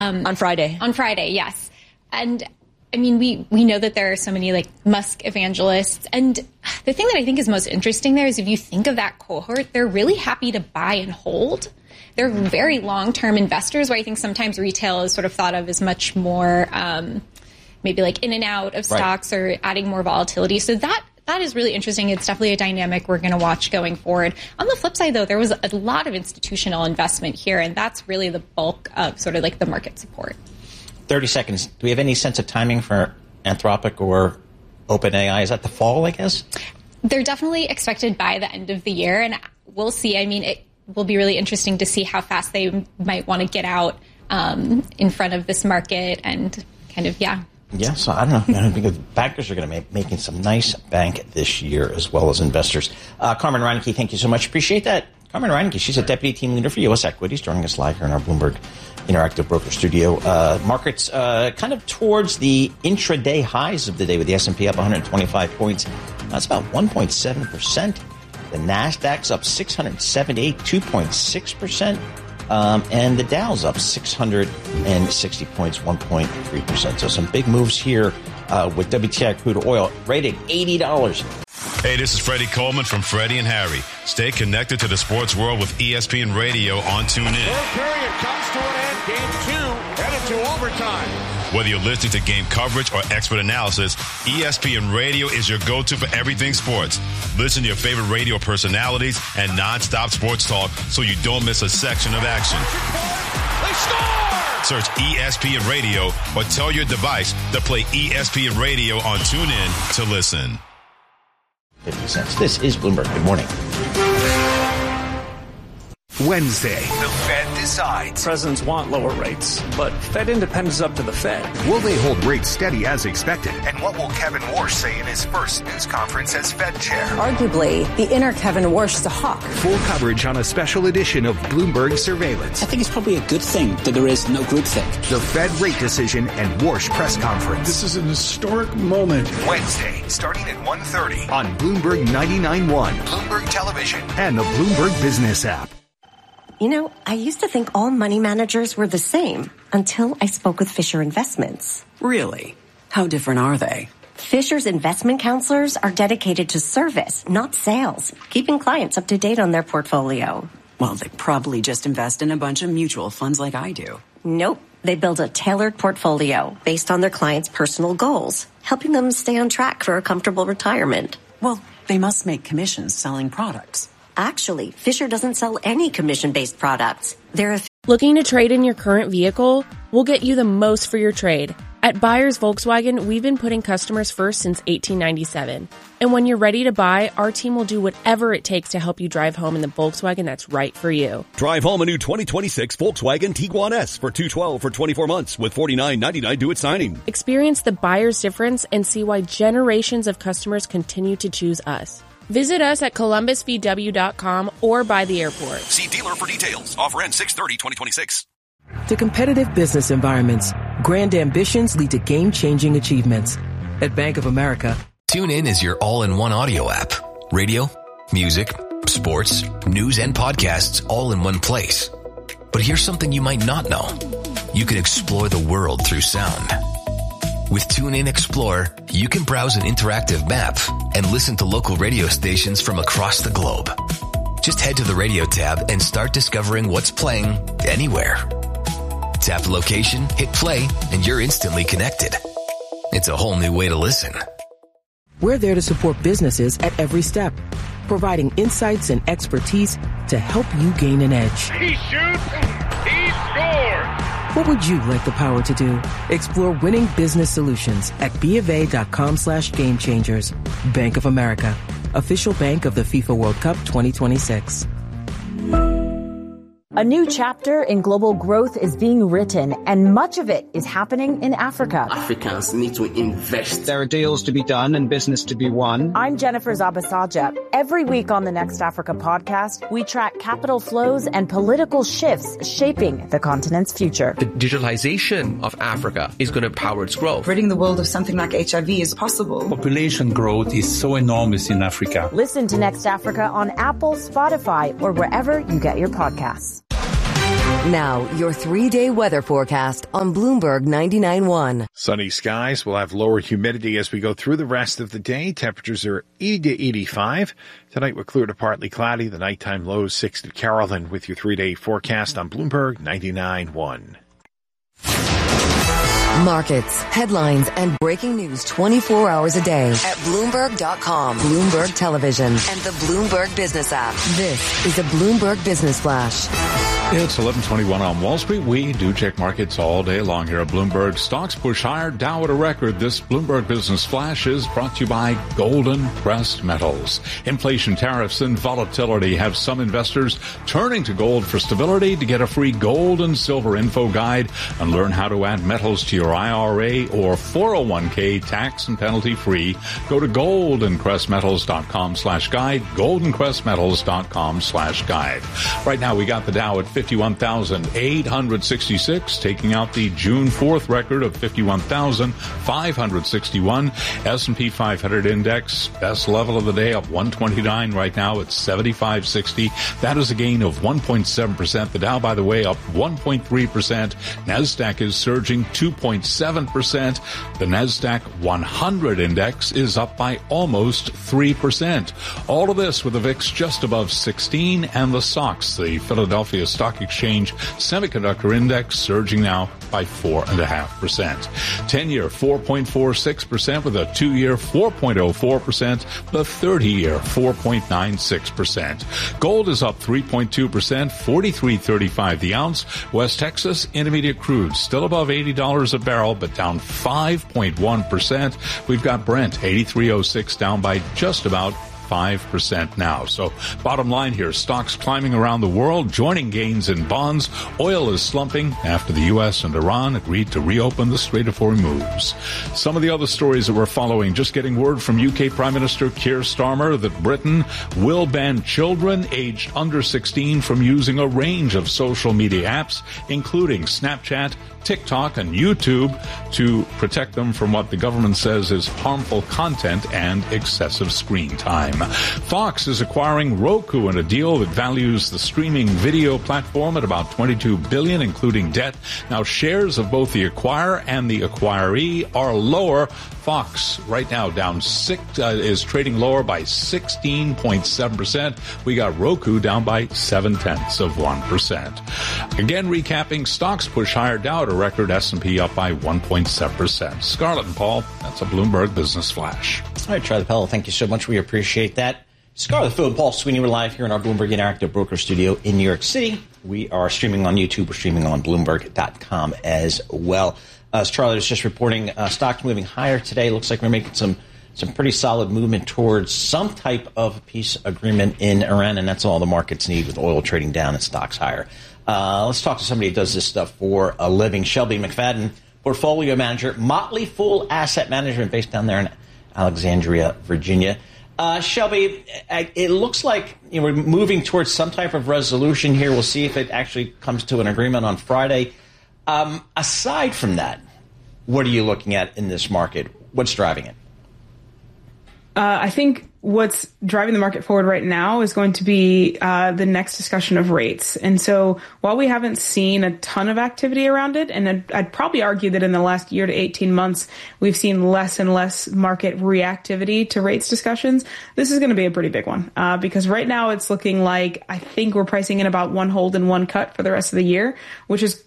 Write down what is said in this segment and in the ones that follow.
On Friday. On Friday, yes. And I mean, we know that there are so many like Musk evangelists. And the thing that I think is most interesting there is if you think of that cohort, they're really happy to buy and hold. They're very long-term investors, where I think sometimes retail is sort of thought of as much more maybe like in and out of stocks or adding more volatility. So that is really interesting. It's definitely a dynamic we're going to watch going forward. On the flip side, though, there was a lot of institutional investment here, and that's really the bulk of sort of like the market support. 30 seconds. Do we have any sense of timing for Anthropic or OpenAI? Is that the fall, I guess? They're definitely expected by the end of the year, and we'll see. I mean, it will be really interesting to see how fast they might want to get out in front of this market and kind of, Yeah, so I don't know. I think the bankers are going to be making some nice bank this year as well as investors. Carmen Reineke, thank you so much. Appreciate that. Carmen Reineke, she's a deputy team leader for U.S. Equities, joining us live here in our Bloomberg Interactive Broker Studio. Markets kind of towards the intraday highs of the day, with the S&P up 125 points. That's about 1.7%. The Nasdaq's up 678, 2.6%. And the Dow's up 660 points, 1.3%. So some big moves here with WTI crude oil rated $80. Hey, this is Freddie Coleman from Freddie and Harry. Stay connected to the sports world with ESPN Radio on TuneIn. Third period comes to an end. Game 2 headed to overtime. Whether you're listening to game coverage or expert analysis, ESPN Radio is your go-to for everything sports. Listen to your favorite radio personalities and nonstop sports talk so you don't miss a section of action. They score! Search ESPN Radio or tell your device to play ESPN Radio on TuneIn to listen. 50 cents. This is Bloomberg. Good morning. Wednesday, the Fed decides. Presidents want lower rates, but Fed independence is up to the Fed. Will they hold rates steady as expected? And what will Kevin Warsh say in his first news conference as Fed chair? Arguably, the inner Kevin Warsh is a hawk. Full coverage on a special edition of Bloomberg Surveillance. I think it's probably a good thing that there is no groupthink. The Fed rate decision and Warsh press conference. This is an historic moment. Wednesday, starting at 1:30 on Bloomberg 99.1, Bloomberg Television, and the Bloomberg Business app. You know, I used to think all money managers were the same until I spoke with Fisher Investments. Really? How different are they? Fisher's investment counselors are dedicated to service, not sales, keeping clients up to date on their portfolio. Well, they probably just invest in a bunch of mutual funds like I do. Nope. They build a tailored portfolio based on their clients' personal goals, helping them stay on track for a comfortable retirement. Well, they must make commissions selling products. Actually, Fisher doesn't sell any commission-based products. Looking to trade in your current vehicle? We'll get you the most for your trade. At Buyers Volkswagen, we've been putting customers first since 1897. And when you're ready to buy, our team will do whatever it takes to help you drive home in the Volkswagen that's right for you. Drive home a new 2026 Volkswagen Tiguan S for $212 for 24 months with $49.99 due at signing. Experience the buyer's difference and see why generations of customers continue to choose us. Visit us at columbusvw.com or by the airport. See dealer for details. Offer ends 6/30/2026. To competitive business environments, grand ambitions lead to game-changing achievements. At Bank of America, TuneIn is your all-in-one audio app. Radio, music, sports, news, and podcasts all in one place. But here's something you might not know. You can explore the world through sound. With TuneIn Explorer, you can browse an interactive map and listen to local radio stations from across the globe. Just head to the radio tab and start discovering what's playing anywhere. Tap location, hit play, and you're instantly connected. It's a whole new way to listen. We're there to support businesses at every step, providing insights and expertise to help you gain an edge. He shoots, he scores! What would you like the power to do? Explore winning business solutions at BofA.com/gamechangers. Bank of America, official bank of the FIFA World Cup 2026. A new chapter in global growth is being written, and much of it is happening in Africa. Africans need to invest. There are deals to be done and business to be won. I'm Jennifer Zabasaja. Every week on the Next Africa podcast, we track capital flows and political shifts shaping the continent's future. The digitalization of Africa is going to power its growth. Ridding the world of something like HIV is possible. Population growth is so enormous in Africa. Listen to Next Africa on Apple, Spotify, or wherever you get your podcasts. Now, your 3-day weather forecast on Bloomberg 99.1. Sunny skies. We'll have lower humidity as we go through the rest of the day. Temperatures are 80 to 85. Tonight we're clear to partly cloudy. The nighttime lows 60 at Carrollton with your 3-day forecast on Bloomberg 99.1. Markets, headlines, and breaking news 24 hours a day at Bloomberg.com, Bloomberg Television, and the Bloomberg Business app. This is a Bloomberg Business Flash. It's 11:21 on Wall Street. We do check markets all day long here at Bloomberg. Stocks push higher, Dow at a record. This Bloomberg Business Flash is brought to you by Golden Crest Metals. Inflation, tariffs, and volatility have some investors turning to gold for stability. To get a free gold and silver info guide and learn how to add metals to your IRA or 401k tax and penalty free, go to goldencrestmetals.com/guide, goldencrestmetals.com/guide. Right now we got the Dow at 51,866, taking out the June 4th record of 51,561. S&P 500 index, best level of the day, up 129 right now at 7560. That is a gain of 1.7%. The Dow, by the way, up 1.3%. NASDAQ is surging 2.7%. The NASDAQ 100 index is up by almost 3%. All of this with the VIX just above 16 and the SOX, the Philadelphia Stock Exchange Semiconductor Index, surging now by 4.5%. 10-year 4.46% with a 2-year 4.04%, the 30-year 4.96%. Gold is up 3.2%, $43.35 the ounce. West Texas Intermediate crude still above $80 a barrel, but down 5.1%. We've got Brent 83.06 down by just about 5% now. So bottom line here, stocks climbing around the world, joining gains in bonds. Oil is slumping after the U.S. and Iran agreed to reopen the Strait of Hormuz. Some of the other stories that we're following, just getting word from UK Prime Minister Keir Starmer that Britain will ban children aged under 16 from using a range of social media apps, including Snapchat, TikTok, and YouTube, to protect them from what the government says is harmful content and excessive screen time. Fox is acquiring Roku in a deal that values the streaming video platform at about $22 billion, including debt. Now, shares of both the acquirer and the acquiree are lower. Fox right now is trading lower by 16.7%. We got Roku down by 0.7%. Again, recapping, stocks push higher, Dow at a record, S&P up by 1.7%. Scarlett and Paul, that's a Bloomberg Business Flash. All right, Charlie Pello, thank you so much. We appreciate that. Scarlett, Phil, and Paul Sweeney, we're live here in our Bloomberg Interactive Broker Studio in New York City. We are streaming on YouTube. We're streaming on Bloomberg.com as well. As Charlie was just reporting, stocks moving higher today. Looks like we're making some pretty solid movement towards some type of peace agreement in Iran, and that's all the markets need, with oil trading down and stocks higher. Let's talk to somebody who does this stuff for a living. Shelby McFadden, portfolio manager, Motley Fool Asset Management, based down there in Alexandria, Virginia. Shelby, it looks like we're moving towards some type of resolution here. We'll see if it actually comes to an agreement on Friday. Aside from that, what are you looking at in this market? What's driving it? I think what's driving the market forward right now is going to be the next discussion of rates. And so while we haven't seen a ton of activity around it, and I'd probably argue that in the last year to 18 months, we've seen less and less market reactivity to rates discussions, this is going to be a pretty big one. Because right now it's looking like, I think we're pricing in about one hold and one cut for the rest of the year, which is,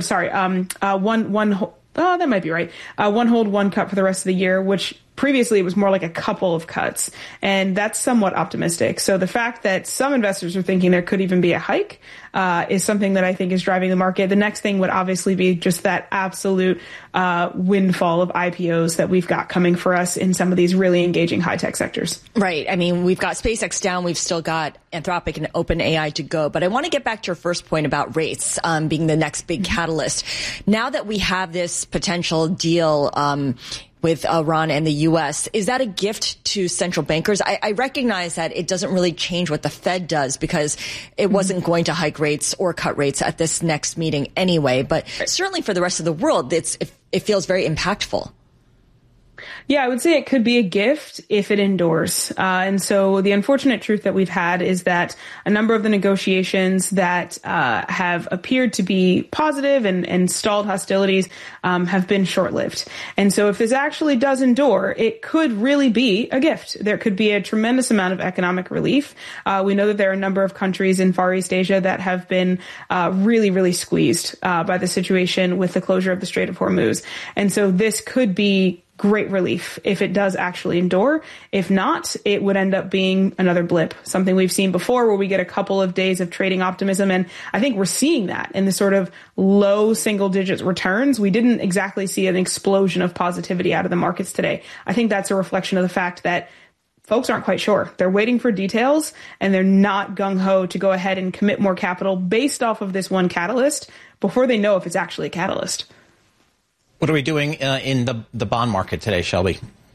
that might be right. One hold, one cut for the rest of the year, which previously it was more like a couple of cuts, and that's somewhat optimistic. So the fact that some investors are thinking there could even be a hike is something that I think is driving the market. The next thing would obviously be just that absolute windfall of IPOs that we've got coming for us in some of these really engaging high-tech sectors. Right. I mean, we've got SpaceX down. We've still got Anthropic and OpenAI to go. But I want to get back to your first point about rates being the next big catalyst. Now that we have this potential deal with Iran and the U.S., is that a gift to central bankers? I recognize that it doesn't really change what the Fed does, because it wasn't going to hike rates or cut rates at this next meeting anyway. But certainly for the rest of the world, it feels very impactful. Yeah, I would say it could be a gift if it endures. And so the unfortunate truth that we've had is that a number of the negotiations that have appeared to be positive and stalled hostilities have been short-lived. And so if this actually does endure, it could really be a gift. There could be a tremendous amount of economic relief. We know that there are a number of countries in Far East Asia that have been really, really squeezed by the situation with the closure of the Strait of Hormuz. And so this could be great relief if it does actually endure. If not, it would end up being another blip, something we've seen before where we get a couple of days of trading optimism. And I think we're seeing that in the sort of low single digit returns. We didn't exactly see an explosion of positivity out of the markets today. I think that's a reflection of the fact that folks aren't quite sure. They're waiting for details and they're not gung-ho to go ahead and commit more capital based off of this one catalyst before they know if it's actually a catalyst. What are we doing in the bond market today, Shelby?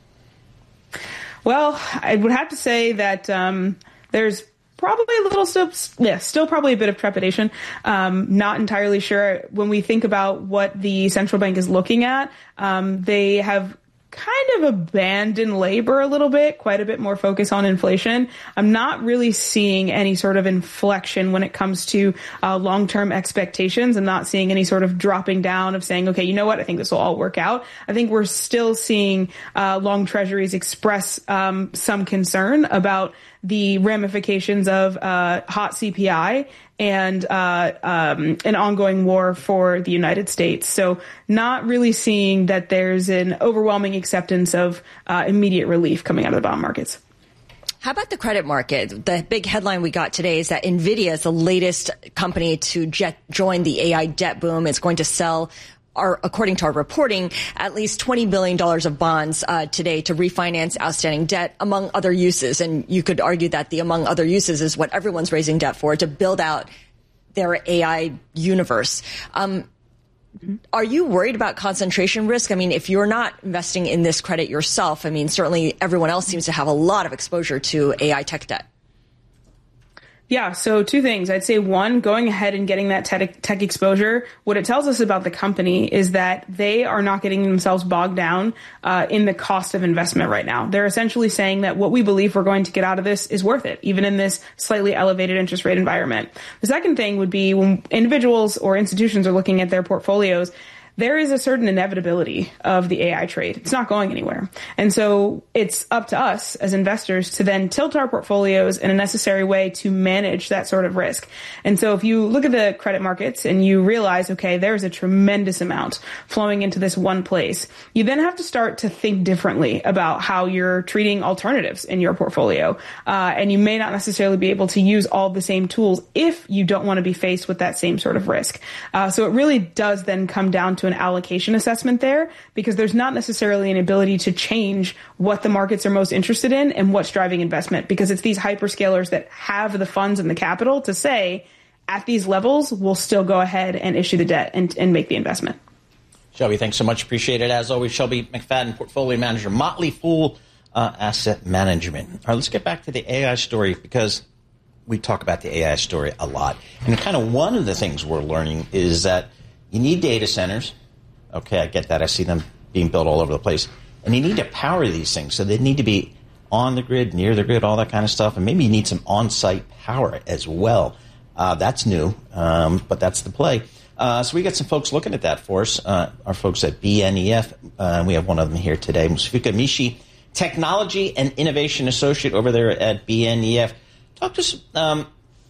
Well, I would have to say that there's probably a little still probably a bit of trepidation. Not entirely sure. When we think about what the central bank is looking at, they have kind of abandoned labor a little bit, quite a bit more focus on inflation. I'm not really seeing any sort of inflection when it comes to long-term expectations. I'm not seeing any sort of dropping down of saying, okay, you know what, I think this will all work out. I think we're still seeing long treasuries express some concern about the ramifications of hot CPI and an ongoing war for the United States. So not really seeing that there's an overwhelming acceptance of immediate relief coming out of the bond markets. How about the credit market? The big headline we got today is that NVIDIA is the latest company to join the AI debt boom. It's going to sell, according to our reporting, at least $20 billion of bonds today to refinance outstanding debt, among other uses. And you could argue that the among other uses is what everyone's raising debt for, to build out their AI universe. Are you worried about concentration risk? I mean, if you're not investing in this credit yourself, I mean, certainly everyone else seems to have a lot of exposure to AI tech debt. Yeah, so two things. I'd say one, going ahead and getting that tech exposure, what it tells us about the company is that they are not getting themselves bogged down in the cost of investment right now. They're essentially saying that what we believe we're going to get out of this is worth it, even in this slightly elevated interest rate environment. The second thing would be when individuals or institutions are looking at their portfolios, there is a certain inevitability of the AI trade. It's not going anywhere. And so it's up to us as investors to then tilt our portfolios in a necessary way to manage that sort of risk. And so if you look at the credit markets and you realize, okay, there's a tremendous amount flowing into this one place, you then have to start to think differently about how you're treating alternatives in your portfolio. And you may not necessarily be able to use all the same tools if you don't want to be faced with that same sort of risk. So it really does then come down to an allocation assessment there, because there's not necessarily an ability to change what the markets are most interested in and what's driving investment, because it's these hyperscalers that have the funds and the capital to say, at these levels, we'll still go ahead and issue the debt and make the investment. Shelby, thanks so much. Appreciate it. As always, Shelby McFadden, portfolio manager, Motley Fool Asset Management. All right, let's get back to the AI story, because we talk about the AI story a lot. And kind of one of the things we're learning is that you need data centers. Okay, I get that. I see them being built all over the place. And you need to power these things. So they need to be on the grid, near the grid, all that kind of stuff. And maybe you need some on-site power as well. That's new, but that's the play. So we got some folks looking at that for us, our folks at BNEF. We have one of them here today, Musfika Mishi, Technology and Innovation Associate over there at BNEF. Talk to us,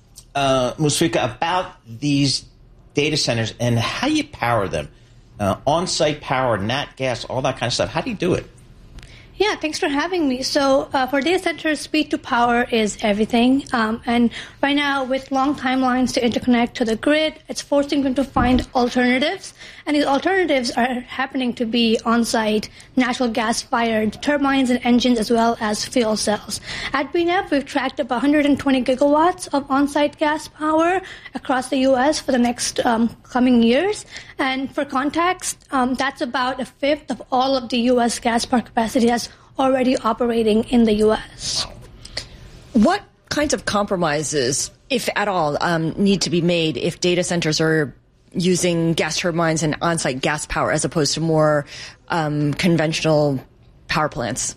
Musfika, about these data centers and how you power them. On-site power, nat gas, all that kind of stuff. How do you do it? Yeah, thanks for having me. So for data centers, speed to power is everything. And right now, with long timelines to interconnect to the grid, it's forcing them to find alternatives. And these alternatives are happening to be on-site, natural gas-fired turbines and engines, as well as fuel cells. At BNEF, we've tracked about 120 gigawatts of on-site gas power across the U.S. for the next coming years. And for context, that's about a fifth of all of the U.S. gas power capacity that's already operating in the U.S. What kinds of compromises, if at all, need to be made if data centers are using gas turbines and on-site gas power as opposed to more conventional power plants?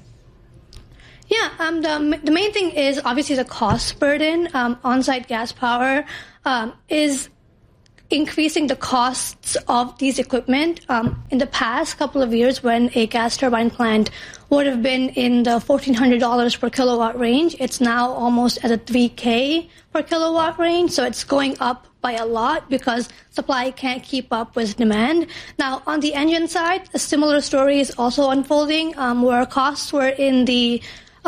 Yeah, the main thing is obviously the cost burden. On-site gas power is increasing the costs of these equipment. In the past couple of years, when a gas turbine plant would have been in the $1,400 per kilowatt range, it's now almost at a $3,000 per kilowatt range. So it's going up by a lot because supply can't keep up with demand. Now, on the engine side, a similar story is also unfolding, where costs were in the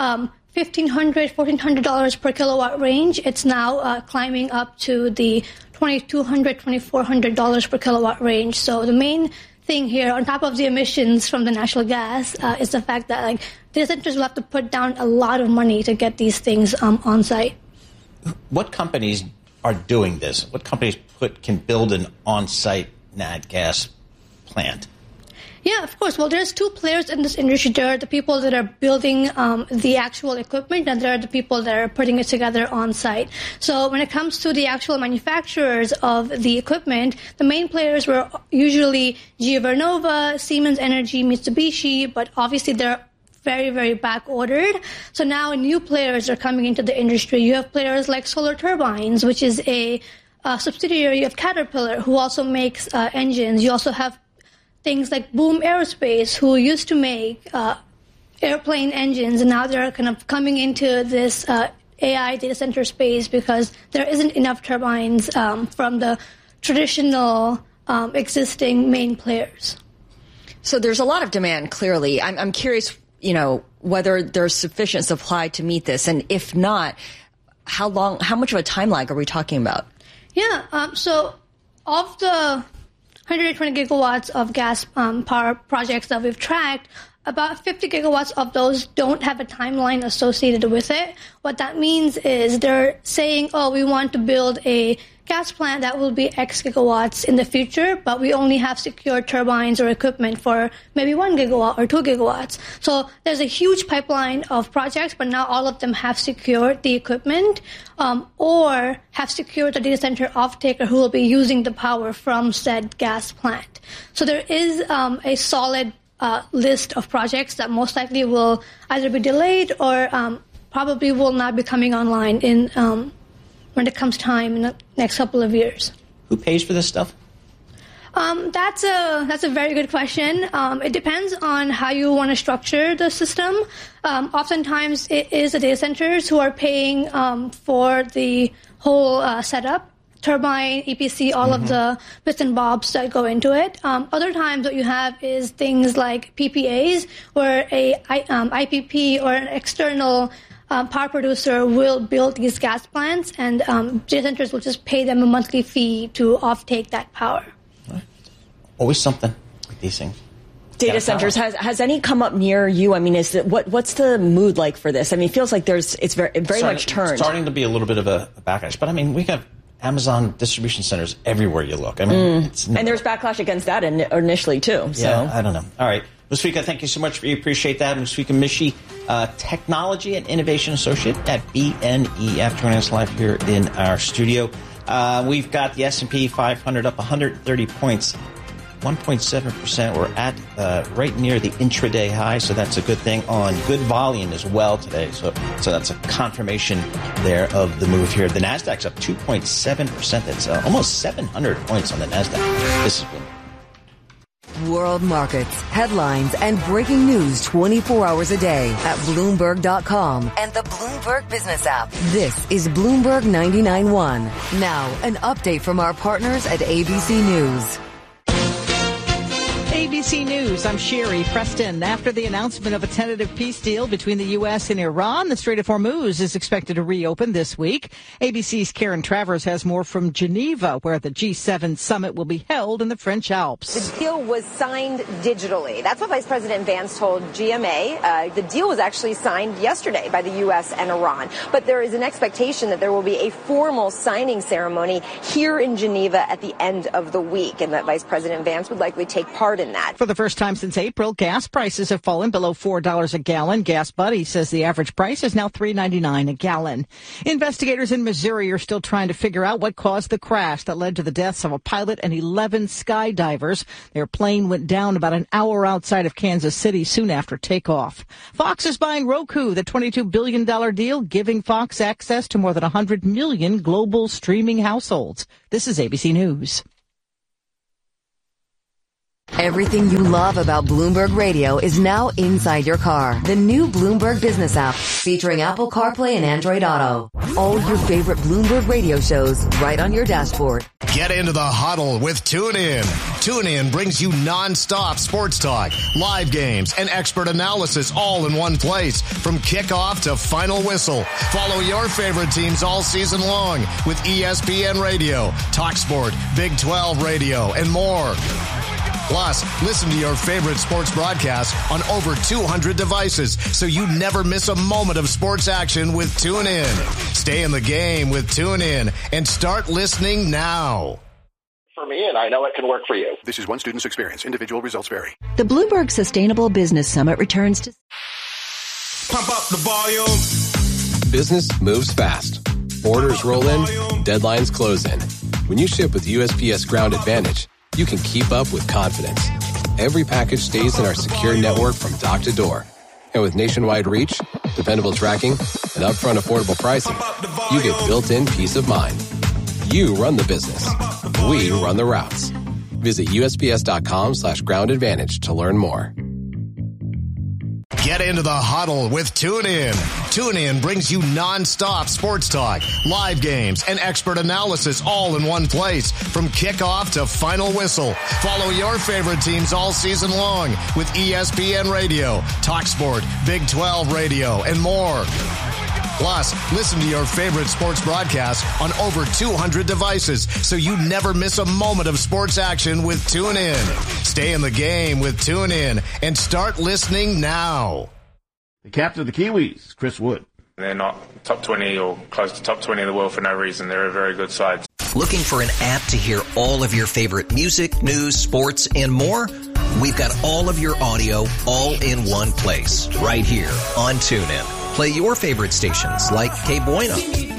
$1,500, $1,400 per kilowatt range. It's now climbing up to the $2,200, $2,400 per kilowatt range. So the main thing here, on top of the emissions from the natural gas, is the fact that data centers will have to put down a lot of money to get these things on site. What companies are doing this? What companies can build an on-site nat gas plant? Yeah, of course. Well, there's two players in this industry. There are the people that are building the actual equipment, and there are the people that are putting it together on site. So when it comes to the actual manufacturers of the equipment, the main players were usually GE Vernova, Siemens Energy, Mitsubishi, but obviously they're very, very back-ordered. So now new players are coming into the industry. You have players like Solar Turbines, which is a subsidiary of Caterpillar, who also makes engines. You also have things like Boom Aerospace, who used to make airplane engines, and now they're kind of coming into this AI data center space because there isn't enough turbines from the traditional existing main players. So there's a lot of demand, clearly. I'm curious, whether there's sufficient supply to meet this, and if not, how much of a time lag are we talking about? Yeah, so of the 120 gigawatts of gas power projects that we've tracked, about 50 gigawatts of those don't have a timeline associated with it. What that means is they're saying, we want to build a gas plant that will be X gigawatts in the future, but we only have secured turbines or equipment for maybe 1 gigawatt or 2 gigawatts. So there's a huge pipeline of projects, but not all of them have secured the equipment or have secured the data center off-taker who will be using the power from said gas plant. So there is a solid list of projects that most likely will either be delayed or probably will not be coming online in when it comes time in the next couple of years. Who pays for this stuff? That's a very good question. It depends on how you want to structure the system. Oftentimes, it is the data centers who are paying for the whole setup. Turbine, EPC, all of the bits and bobs that go into it. Other times what you have is things like PPAs, where a IPP or an external power producer will build these gas plants, and data centers will just pay them a monthly fee to offtake that power. Always something with these things. Data centers, has any come up near you? I mean, what's the mood like for this? I mean, it feels like it's very much turned. Starting to be a little bit of a backlash, but I mean, we have Amazon distribution centers everywhere you look. I mean, and there's backlash against that initially too. So. Yeah, I don't know. All right, Musfika, thank you so much. We appreciate that. Musfika Mishi, Technology and Innovation Associate at BNEF, joining us live here in our studio. We've got the S&P 500 up 130 points. 1.7%. We're at right near the intraday high, so that's a good thing. On good volume as well today, so that's a confirmation there of the move here. The Nasdaq's up 2.7%. That's almost 700 points on the Nasdaq. This has been World markets, headlines, and breaking news 24 hours a day at Bloomberg.com and the Bloomberg Business app. This is Bloomberg 99.1. Now, an update from our partners at ABC News. ABC News, I'm Sherry Preston. After the announcement of a tentative peace deal between the U.S. and Iran, the Strait of Hormuz is expected to reopen this week. ABC's Karen Travers has more from Geneva, where the G7 summit will be held in the French Alps. The deal was signed digitally. That's what Vice President Vance told GMA. The deal was actually signed yesterday by the U.S. and Iran. But there is an expectation that there will be a formal signing ceremony here in Geneva at the end of the week, and that Vice President Vance would likely take part in that. that. For the first time since April, gas prices have fallen below $4 a gallon. Gas Buddy says the average price is now $3.99 a gallon. Investigators in Missouri are still trying to figure out what caused the crash that led to the deaths of a pilot and 11 skydivers. Their plane went down about an hour outside of Kansas City soon after takeoff. Fox is buying Roku, the $22 billion deal, giving Fox access to more than 100 million global streaming households. This is ABC News. Everything you love about Bloomberg Radio is now inside your car. The new Bloomberg Business app featuring Apple CarPlay and Android Auto. All your favorite Bloomberg Radio shows right on your dashboard. Get into the huddle with TuneIn. TuneIn brings you non-stop sports talk, live games, and expert analysis all in one place from kickoff to final whistle. Follow your favorite teams all season long with ESPN Radio, TalkSport, Big 12 Radio, and more. Plus, listen to your favorite sports broadcasts on over 200 devices so you never miss a moment of sports action with TuneIn. Stay in the game with TuneIn and start listening now. For me, and I know it can work for you. This is one student's experience. Individual results vary. The Bloomberg Sustainable Business Summit returns to... Pump up the volume. Business moves fast. Orders roll in, deadlines close in. When you ship with USPS Ground Advantage, you can keep up with confidence. Every package stays in our secure network from dock to door. And with nationwide reach, dependable tracking, and upfront affordable pricing, you get built-in peace of mind. You run the business. We run the routes. Visit USPS.com/Ground Advantage to learn more. Get into the huddle with TuneIn. TuneIn brings you non-stop sports talk, live games, and expert analysis all in one place from kickoff to final whistle. Follow your favorite teams all season long with ESPN Radio, TalkSport, Big 12 Radio, and more. Plus, listen to your favorite sports broadcasts on over 200 devices so you never miss a moment of sports action with TuneIn. Stay in the game with TuneIn and start listening now. The captain of the Kiwis, Chris Wood. They're not top 20 or close to top 20 in the world for no reason. They're a very good side. Looking for an app to hear all of your favorite music, news, sports, and more? We've got all of your audio all in one place, right here on TuneIn. Play your favorite stations like K Bueno,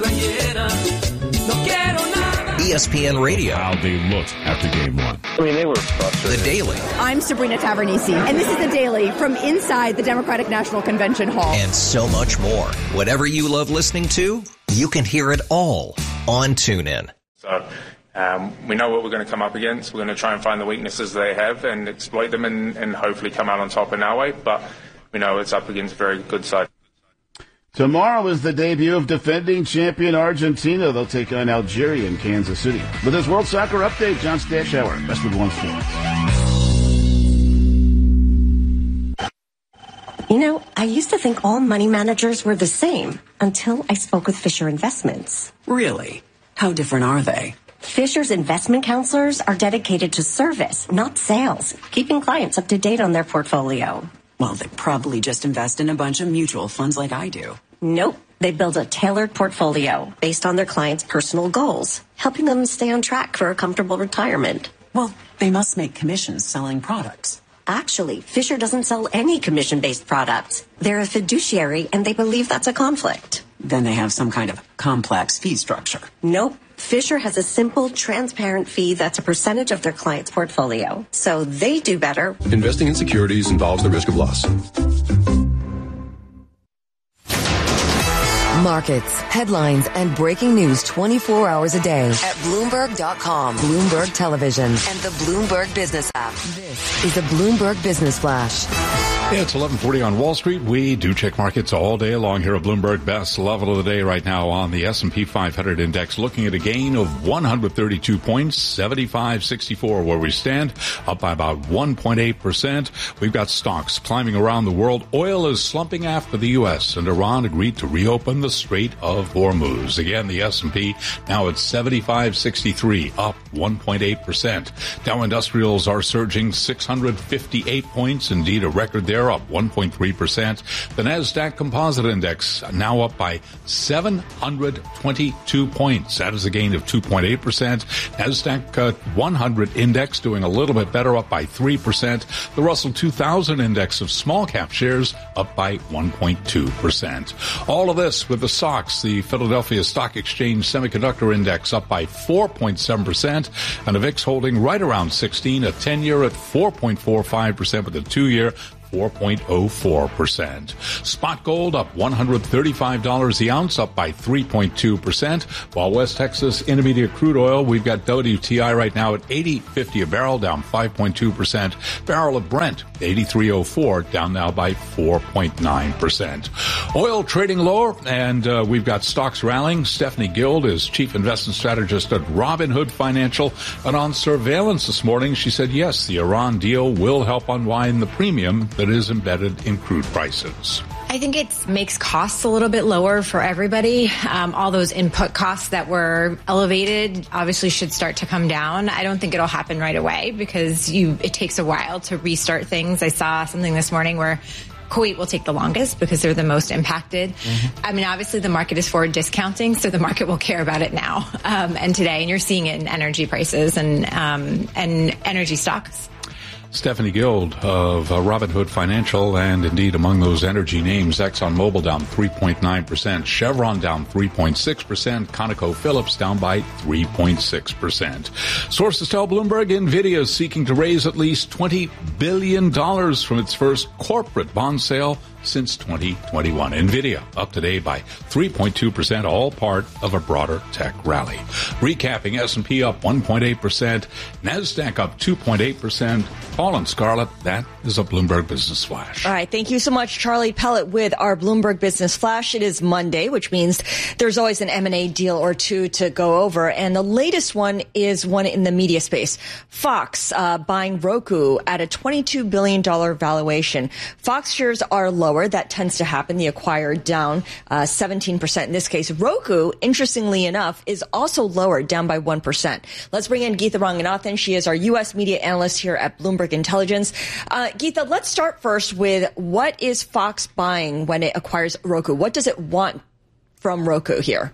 ESPN Radio. How they looked after game one. I mean, they were frustrated. The Daily. I'm Sabrina Tavernisi, and this is The Daily from inside the Democratic National Convention Hall. And so much more. Whatever you love listening to, you can hear it all on TuneIn. So we know what we're going to come up against. We're going to try and find the weaknesses they have and exploit them and hopefully come out on top in our way. But we know it's up against a very good side. Tomorrow is the debut of defending champion Argentina. They'll take on Algeria in Kansas City. With this World Soccer Update, John Stashower, Best of One Sports. You know, I used to think all money managers were the same until I spoke with Fisher Investments. Really? How different are they? Fisher's investment counselors are dedicated to service, not sales, keeping clients up to date on their portfolio. Well, they probably just invest in a bunch of mutual funds like I do. Nope. They build a tailored portfolio based on their clients' personal goals, helping them stay on track for a comfortable retirement. Well, they must make commissions selling products. Actually, Fisher doesn't sell any commission-based products. They're a fiduciary, and they believe that's a conflict. Then they have some kind of complex fee structure. Nope. Fisher has a simple, transparent fee that's a percentage of their client's portfolio. So they do better. Investing in securities involves the risk of loss. Markets, headlines, and breaking news 24 hours a day at Bloomberg.com, Bloomberg Television, and the Bloomberg Business app. This is the Bloomberg Business Flash. Yeah, it's 11:40 on Wall Street. We do check markets all day long here at Bloomberg. Best level of the day right now on the S&P 500 index, looking at a gain of 132 points, 75.64 where we stand, up by about 1.8%. We've got stocks climbing around the world. Oil is slumping after the U.S. and Iran agreed to reopen the Strait of Hormuz. Again, the S&P now at 75.63, up 1.8%. Dow Industrials are surging 658 points, indeed a record there. share up 1.3%. The NASDAQ Composite Index now up by 722 points. That is a gain of 2.8%. NASDAQ 100 Index doing a little bit better, up by 3%. The Russell 2000 Index of small cap shares up by 1.2%. All of this with the stocks, the Philadelphia Stock Exchange Semiconductor Index up by 4.7%, and a VIX holding right around 16, a 10-year at 4.45% with a 2-year 4.04%. Spot gold up $135 the ounce, up by 3.2%. While West Texas Intermediate crude oil, we've got WTI right now at $80.50 a barrel, down 5.2%. Barrel of Brent, $83.04, down now by 4.9%. Oil trading lower, and we've got stocks rallying. Stephanie Guild is Chief Investment Strategist at Robinhood Financial. And on surveillance this morning, she said, yes, the Iran deal will help unwind the premium that is embedded in crude prices. I think it makes costs a little bit lower for everybody. All those input costs that were elevated obviously should start to come down. I don't think it'll happen right away because it takes a while to restart things. I saw something this morning where Kuwait will take the longest because they're the most impacted. Mm-hmm. I mean, obviously the market is forward discounting, so the market will care about it now and today. And you're seeing it in energy prices and energy stocks. Stephanie Guild of Robinhood Financial, and indeed among those energy names, ExxonMobil down 3.9%, Chevron down 3.6%, ConocoPhillips down by 3.6%. Sources tell Bloomberg NVIDIA is seeking to raise at least $20 billion from its first corporate bond sale since 2021. NVIDIA up today by 3.2%, all part of a broader tech rally. Recapping, S&P up 1.8%, NASDAQ up 2.8%. Paul and Scarlett, that is a Bloomberg Business Flash. All right, thank you so much, Charlie Pellet, with our Bloomberg Business Flash. It is Monday, which means there's always an M&A deal or two to go over, and the latest one is one in the media space. Fox buying Roku at a $22 billion valuation. Fox shares are low. That tends to happen. The acquired down 17% in this case. Roku, interestingly enough, is also lower, down by 1%. Let's bring in Geetha Ranganathan. She is our U.S. media analyst here at Bloomberg Intelligence. Geetha, let's start first with what is Fox buying when it acquires Roku? What does it want from Roku here?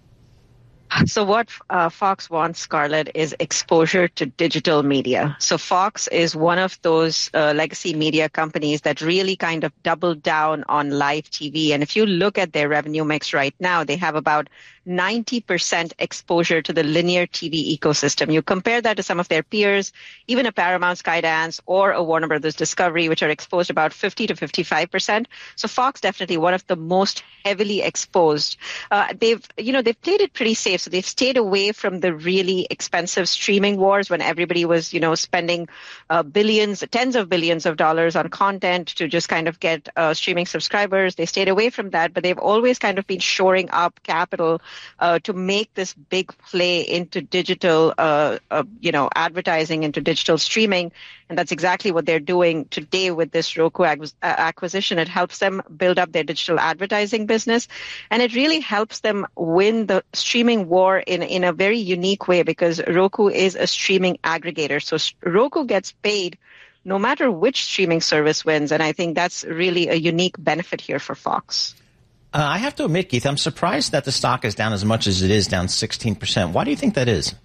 So what Fox wants, Scarlett, is exposure to digital media. So Fox is one of those legacy media companies that really kind of doubled down on live TV. And if you look at their revenue mix right now, they have about 90% exposure to the linear TV ecosystem. You compare that to some of their peers, even a Paramount Skydance or a Warner Brothers Discovery, which are exposed about 50 to 55%. So Fox definitely one of the most heavily exposed. They've played it pretty safe. So they've stayed away from the really expensive streaming wars when everybody was, spending billions, tens of billions of dollars on content to just kind of get streaming subscribers. They stayed away from that, but they've always kind of been shoring up capital to make this big play into digital, advertising, into digital streaming. And that's exactly what they're doing today with this Roku acquisition. It helps them build up their digital advertising business. And it really helps them win the streaming war in a very unique way because Roku is a streaming aggregator. So Roku gets paid no matter which streaming service wins. And I think that's really a unique benefit here for Fox. I have to admit, Keith, I'm surprised that the stock is down as much as it is, down 16%. Why do you think that is?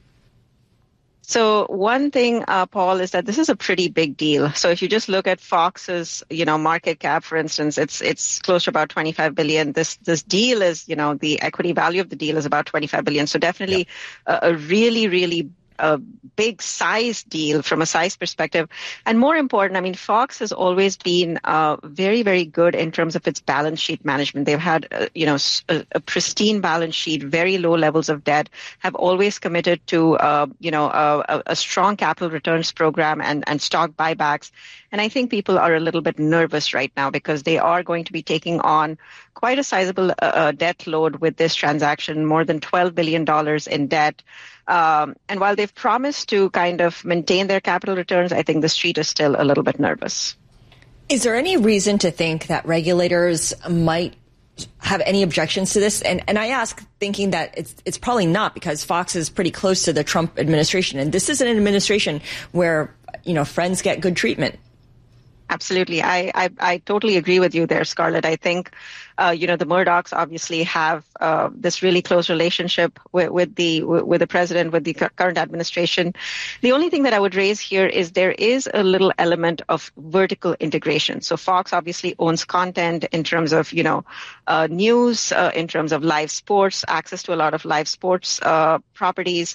So one thing, Paul, is that this is a pretty big deal. So if you just look at Fox's, market cap, for instance, it's close to about $25 billion. This deal is, the equity value of the deal is about $25 billion. So definitely a really, really a big size deal from a size perspective. And more important, Fox has always been very, very good in terms of its balance sheet management. They've had, a pristine balance sheet, very low levels of debt, have always committed to, a strong capital returns program and stock buybacks. And I think people are a little bit nervous right now because they are going to be taking on quite a sizable debt load with this transaction, more than $12 billion in debt. And while they've promised to kind of maintain their capital returns, I think the street is still a little bit nervous. Is there any reason to think that regulators might have any objections to this? And I ask thinking that it's probably not because Fox is pretty close to the Trump administration. And this is an administration where, friends get good treatment. Absolutely. I totally agree with you there, Scarlett. I think, the Murdochs obviously have this really close relationship with the president, with the current administration. The only thing that I would raise here is there is a little element of vertical integration. So Fox obviously owns content in terms of, news, in terms of live sports, access to a lot of live sports properties.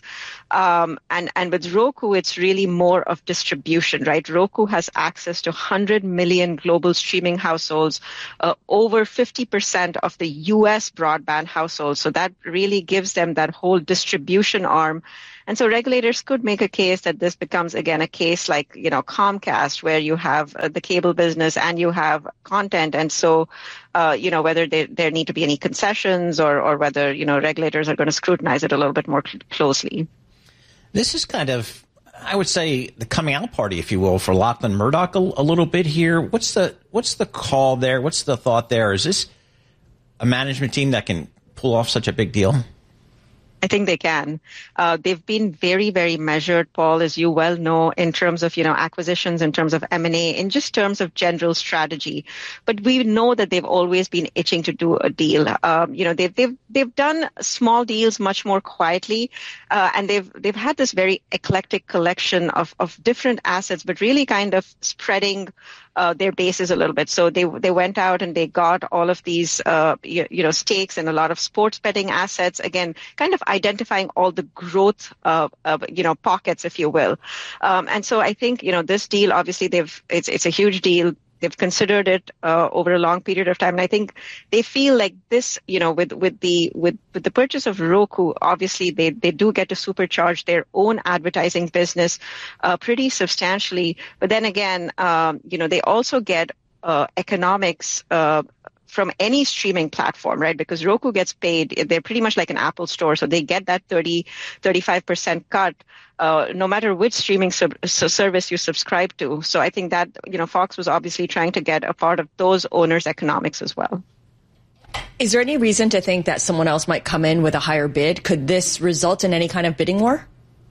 And with Roku, it's really more of distribution, right? Roku has access to 100 million global streaming households, over 50% of the U.S. broadband households. So that really gives them that whole distribution arm. And so regulators could make a case that this becomes, again, a case like, Comcast, where you have the cable business and you have content. And so, whether there need to be any concessions or whether, regulators are going to scrutinize it a little bit more closely. This is kind of, I would say, the coming out party, if you will, for Lachlan Murdoch a little bit here. What's the call there? What's the thought there? Is this a management team that can pull off such a big deal? I think they can. They've been very, very measured, Paul, as you well know, in terms of, acquisitions, in terms of M&A, in just terms of general strategy. But we know that they've always been itching to do a deal. They've done small deals much more quietly, and they've had this very eclectic collection of different assets, but really kind of spreading their bases a little bit. So they went out and they got all of these, stakes in a lot of sports betting assets. Again, kind of identifying all the growth, pockets, if you will. And so I think, this deal, obviously it's a huge deal. They've considered it over a long period of time, and I think they feel like this, with the purchase of Roku, obviously they do get to supercharge their own advertising business pretty substantially. But then again, they also get economics from any streaming platform, right? Because Roku gets paid, they're pretty much like an Apple store, so they get that 35% cut no matter which streaming service you subscribe to. So I think that, Fox was obviously trying to get a part of those owners' economics as well. Is there any reason to think that someone else might come in with a higher bid? Could this result in any kind of bidding war?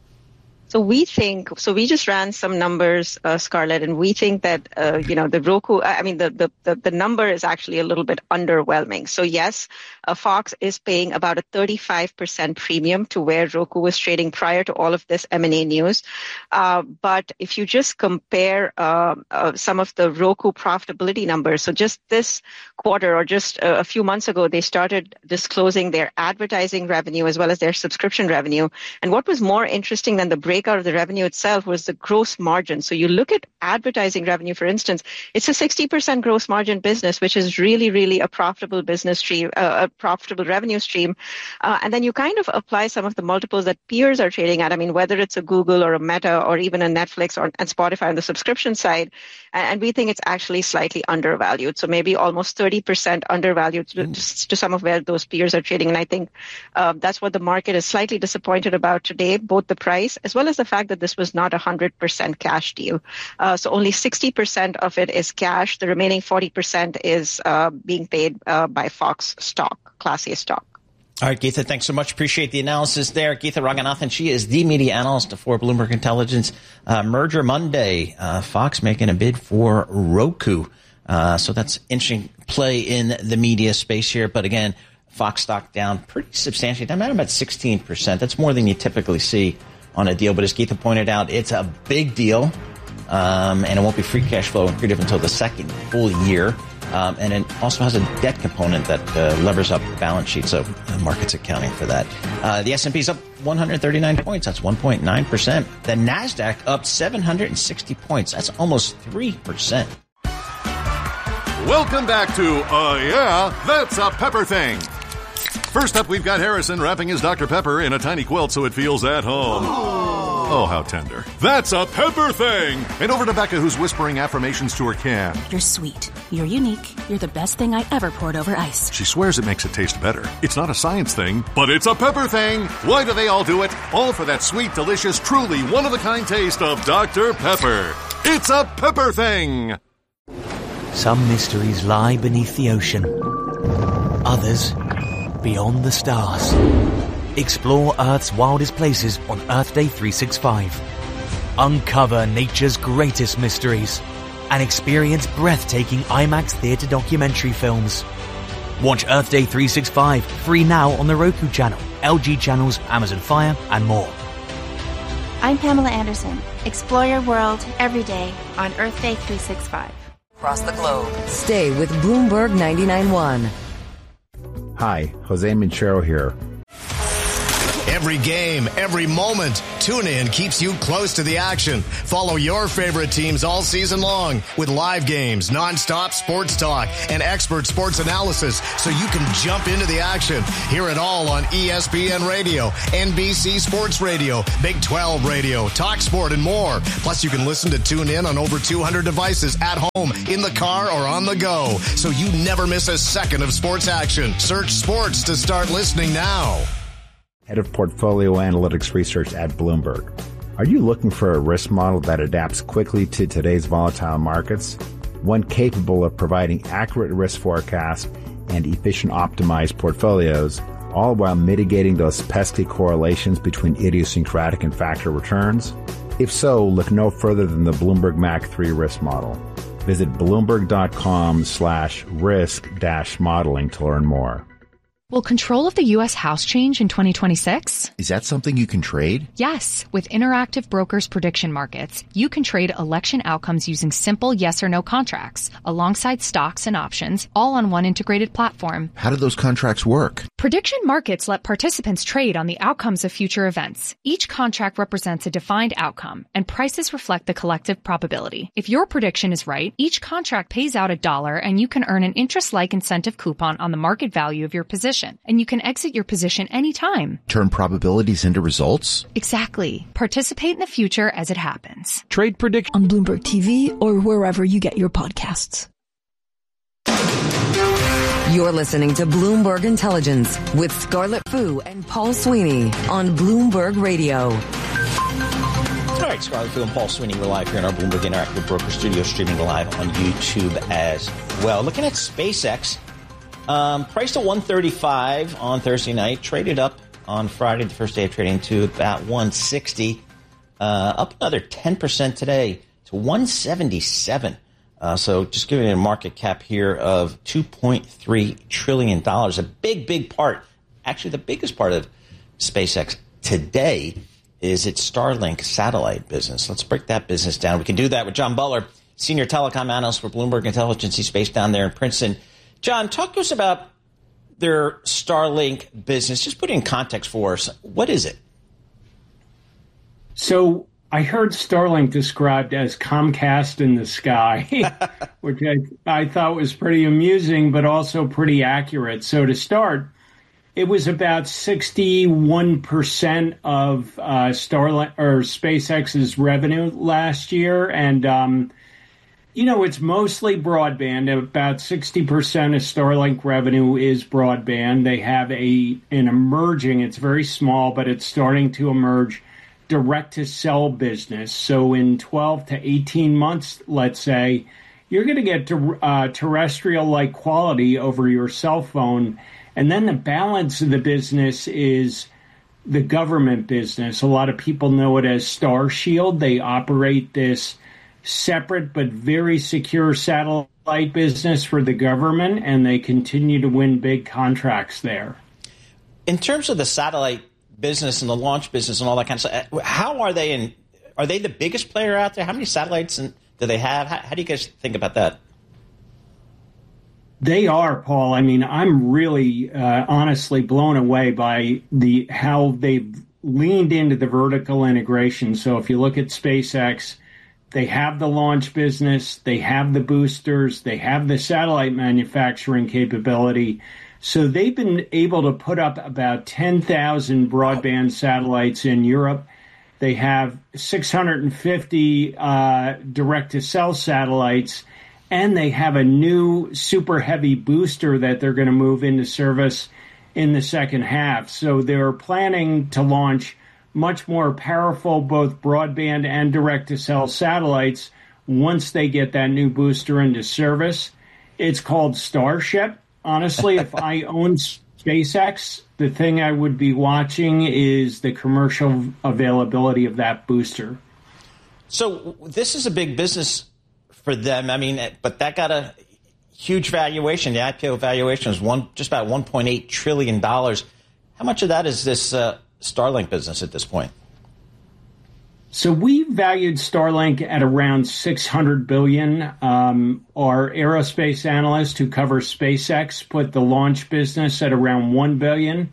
So we just ran some numbers, Scarlett, and we think that, the Roku, the number is actually a little bit underwhelming. So yes, Fox is paying about a 35% premium to where Roku was trading prior to all of this M&A news. But if you just compare some of the Roku profitability numbers, so just this quarter or just a few months ago, they started disclosing their advertising revenue as well as their subscription revenue. And what was more interesting than the breakout of the revenue itself was the gross margin. So you look at advertising revenue, for instance, it's a 60% gross margin business, which is really, really a profitable business stream, a profitable revenue stream. And then you kind of apply some of the multiples that peers are trading at. I mean, whether it's a Google or a Meta or even a Netflix and Spotify on the subscription side. And we think it's actually slightly undervalued. So maybe almost 30% undervalued to some of where those peers are trading. And I think that's what the market is slightly disappointed about today, both the price as well as the fact that this was not a 100% cash deal. So only 60% of it is cash. The remaining 40% is being paid by Fox stock, Class A stock. All right, Geetha, thanks so much. Appreciate the analysis there. Geetha Ranganathan, she is the media analyst for Bloomberg Intelligence. Merger Monday, Fox making a bid for Roku. So that's interesting play in the media space here. But again, Fox stock down pretty substantially, down about 16%. That's more than you typically see on a deal. But as Geetha pointed out, it's a big deal, and it won't be free cash flow accretive until the second full year. And it also has a debt component that levers up the balance sheet, so the market's accounting for that. The S&P's up 139 points. That's 1.9%. The NASDAQ up 760 points. That's almost 3%. Welcome back to Yeah, That's a Pepper Thing. First up, we've got Harrison wrapping his Dr. Pepper in a tiny quilt so it feels at home. Oh, how tender. That's a Pepper Thing! And over to Becca, who's whispering affirmations to her can. You're sweet. You're unique. You're the best thing I ever poured over ice. She swears it makes it taste better. It's not a science thing, but it's a Pepper Thing! Why do they all do it? All for that sweet, delicious, truly one-of-a-kind taste of Dr. Pepper. It's a Pepper Thing! Some mysteries lie beneath the ocean. Others beyond the stars. Explore Earth's wildest places on Earth Day 365. Uncover nature's greatest mysteries and experience breathtaking IMAX theatre documentary films. Watch Earth Day 365 free now on the Roku channel, LG channels, Amazon Fire, and more. I'm Pamela Anderson. Explore your world every day on Earth Day 365. Across the globe. Stay with Bloomberg 99.1. Hi, Jose Minchero here. Every game, every moment, TuneIn keeps you close to the action. Follow your favorite teams all season long with live games, nonstop sports talk, and expert sports analysis so you can jump into the action. Hear it all on ESPN Radio, NBC Sports Radio, Big 12 Radio, TalkSport, and more. Plus, you can listen to TuneIn on over 200 devices at home, in the car, or on the go, so you never miss a second of sports action. Search sports to start listening now. Head of Portfolio Analytics Research at Bloomberg. Are you looking for a risk model that adapts quickly to today's volatile markets? One capable of providing accurate risk forecasts and efficient optimized portfolios, all while mitigating those pesky correlations between idiosyncratic and factor returns? If so, look no further than the Bloomberg Mac 3 risk model. Visit Bloomberg.com/risk-modeling to learn more. Will control of the U.S. House change in 2026? Is that something you can trade? Yes. With Interactive Brokers Prediction Markets, you can trade election outcomes using simple yes or no contracts, alongside stocks and options, all on one integrated platform. How do those contracts work? Prediction markets let participants trade on the outcomes of future events. Each contract represents a defined outcome, and prices reflect the collective probability. If your prediction is right, each contract pays out $1, and you can earn an interest-like incentive coupon on the market value of your position. And you can exit your position anytime. Turn probabilities into results? Exactly. Participate in the future as it happens. Trade prediction on Bloomberg TV or wherever you get your podcasts. You're listening to Bloomberg Intelligence with Scarlett Fu and Paul Sweeney on Bloomberg Radio. All right, Scarlett Fu and Paul Sweeney, we're live here in our Bloomberg Interactive Broker Studio, streaming live on YouTube as well. Looking at SpaceX. Priced at $135 on Thursday night, traded up on Friday, the first day of trading, to about $160. Up another 10% today to $177. So just giving it a market cap here of $2.3 trillion. A big part, actually the biggest part of SpaceX today is its Starlink satellite business. Let's break that business down. We can do that with John Butler, senior telecom analyst for Bloomberg Intelligence. He's based down there in Princeton. John, talk to us about their Starlink business. Just put it in context for us. What is it? So I heard Starlink described as Comcast in the sky, which I thought was pretty amusing, but also pretty accurate. So to start, it was about 61% of Starlink or SpaceX's revenue last year, and it's mostly broadband. About 60% of Starlink revenue is broadband. They have an emerging, it's very small, but it's starting to emerge, direct-to-cell business. So in 12 to 18 months, let's say, you're going to get terrestrial-like quality over your cell phone. And then the balance of the business is the government business. A lot of people know it as Starshield. They operate this separate but very secure satellite business for the government, and they continue to win big contracts there. In terms of the satellite business and the launch business and all that kind of stuff, how are they are they the biggest player out there? How many satellites do they have? How do you guys think about that? They are, Paul. I mean, I'm really honestly blown away by how they've leaned into the vertical integration. So if you look at SpaceX, they have the launch business, they have the boosters, they have the satellite manufacturing capability. So they've been able to put up about 10,000 broadband satellites in Europe. They have 650 direct-to-cell satellites, and they have a new super heavy booster that they're going to move into service in the second half. So they're planning to launch much more powerful, both broadband and direct-to-cell satellites once they get that new booster into service. It's called Starship. Honestly, if I owned SpaceX, the thing I would be watching is the commercial availability of that booster. So this is a big business for them. I mean, but that got a huge valuation. The IPO valuation was just about $1.8 trillion. How much of that is this Starlink business at this point? So we valued Starlink at around $600 billion. Our aerospace analyst who covers SpaceX put the launch business at around $1 billion.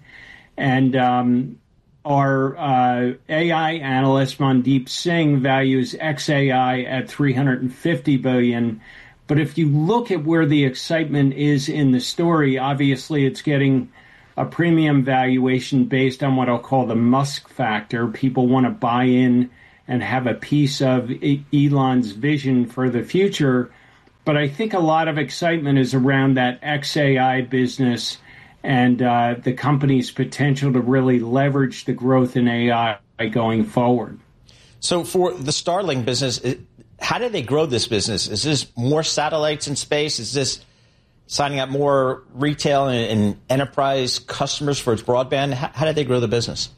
And our AI analyst, Mandeep Singh, values XAI at $350 billion. But if you look at where the excitement is in the story, obviously it's getting a premium valuation based on what I'll call the Musk factor. People want to buy in and have a piece of Elon's vision for the future. But I think a lot of excitement is around that XAI business and the company's potential to really leverage the growth in AI going forward. So for the Starlink business, how do they grow this business? Is this more satellites in space? Is this signing up more retail and enterprise customers for its broadband? How did they grow the business?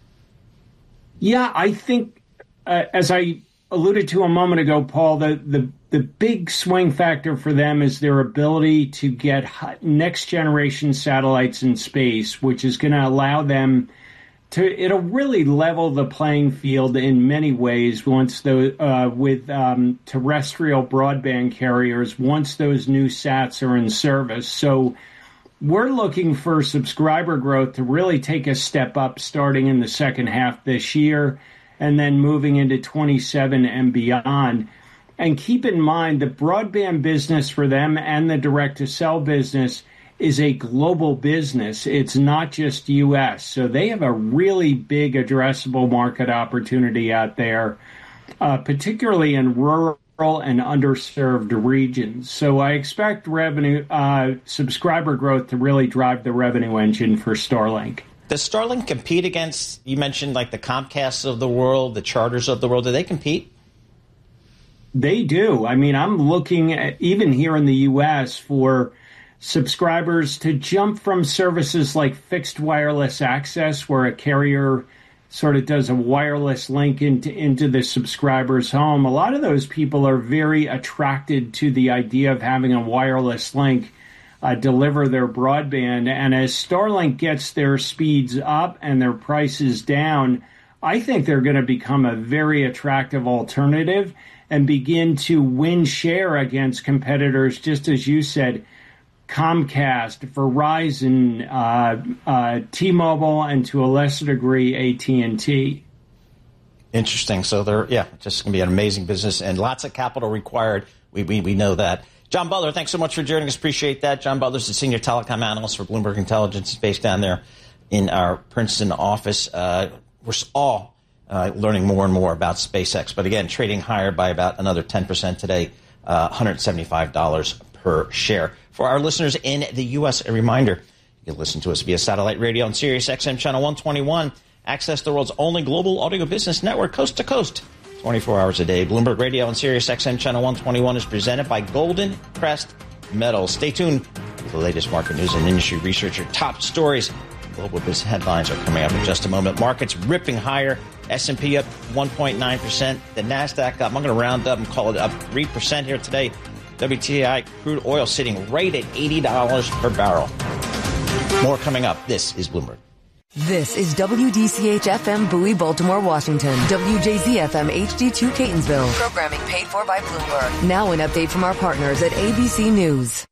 Yeah, I think, as I alluded to a moment ago, Paul, the big swing factor for them is their ability to get next generation satellites in space, which is going to allow them it'll really level the playing field in many ways once with terrestrial broadband carriers, once those new sats are in service. So we're looking for subscriber growth to really take a step up starting in the second half this year and then moving into 27 and beyond. And keep in mind the broadband business for them and the direct-to-cell business is a global business. It's not just U.S. So they have a really big addressable market opportunity out there, particularly in rural and underserved regions. So I expect subscriber growth to really drive the revenue engine for Starlink. Does Starlink compete against, you mentioned like the Comcasts of the world, the Charters of the world? Do they compete? They do. I mean, I'm looking at, even here in the U.S., for subscribers to jump from services like fixed wireless access, where a carrier sort of does a wireless link into the subscriber's home. A lot of those people are very attracted to the idea of having a wireless link deliver their broadband. And as Starlink gets their speeds up and their prices down, I think they're going to become a very attractive alternative and begin to win share against competitors, just as you said, Comcast, Verizon, T-Mobile, and to a lesser degree, AT&T. Interesting. So they're, just going to be an amazing business and lots of capital required. We know that. John Butler, thanks so much for joining us. Appreciate that. John Butler's the senior telecom analyst for Bloomberg Intelligence. He's based down there in our Princeton office. We're all learning more and more about SpaceX. But again, trading higher by about another 10% today, $175 per share. For our listeners in the U.S., a reminder, you can listen to us via satellite radio on Sirius XM Channel 121. Access the world's only global audio business network, coast to coast, 24 hours a day. Bloomberg Radio on Sirius XM Channel 121 is presented by Golden Crest Metals. Stay tuned for the latest market news and industry research. Your top stories, global business headlines are coming up in just a moment. Markets ripping higher. S&P up 1.9%. The NASDAQ up. I'm going to round up and call it up 3% here today. WTI crude oil sitting right at $80 per barrel. More coming up. This is Bloomberg. This is WDCH-FM Bowie, Baltimore, Washington. WJZ-FM HD2 Catonsville. Programming paid for by Bloomberg. Now an update from our partners at ABC News.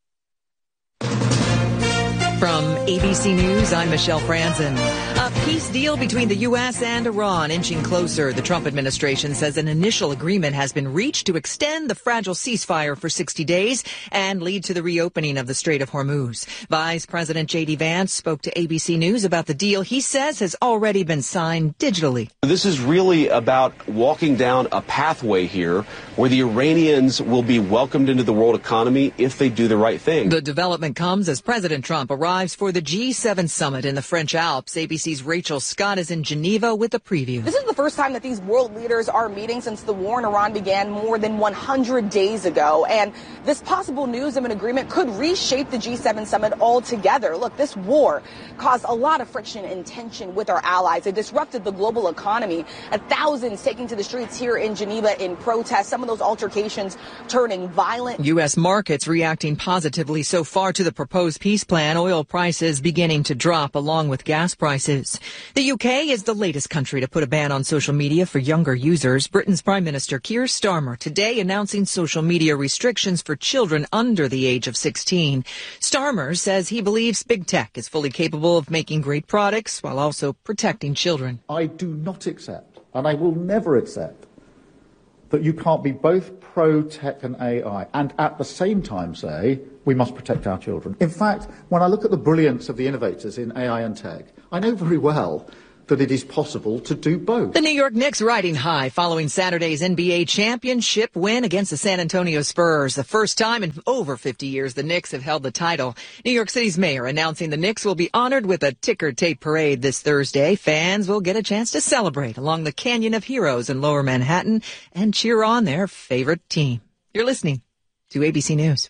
From ABC News, I'm Michelle Franzen. A peace deal between the U.S. and Iran inching closer. The Trump administration says an initial agreement has been reached to extend the fragile ceasefire for 60 days and lead to the reopening of the Strait of Hormuz. Vice President J.D. Vance spoke to ABC News about the deal he says has already been signed digitally. This is really about walking down a pathway here where the Iranians will be welcomed into the world economy if they do the right thing. The development comes as President Trump arrives for the G7 summit in the French Alps. ABC's ABC's Rachel Scott is in Geneva with a preview. This is the first time that these world leaders are meeting since the war in Iran began more than 100 days ago. And this possible news of an agreement could reshape the G7 summit altogether. Look, this war caused a lot of friction and tension with our allies. It disrupted the global economy, and thousands taking to the streets here in Geneva in protest. Some of those altercations turning violent. U.S. markets reacting positively so far to the proposed peace plan. Oil prices beginning to drop along with gas prices. The UK is the latest country to put a ban on social media for younger users. Britain's Prime Minister Keir Starmer today announcing social media restrictions for children under the age of 16. Starmer says he believes big tech is fully capable of making great products while also protecting children. I do not accept, and I will never accept, that you can't be both pro-tech and AI and at the same time say we must protect our children. In fact, when I look at the brilliance of the innovators in AI and tech, I know very well that it is possible to do both. The New York Knicks riding high following Saturday's NBA championship win against the San Antonio Spurs. The first time in over 50 years the Knicks have held the title. New York City's mayor announcing the Knicks will be honored with a ticker tape parade this Thursday. Fans will get a chance to celebrate along the Canyon of Heroes in Lower Manhattan and cheer on their favorite team. You're listening to ABC News.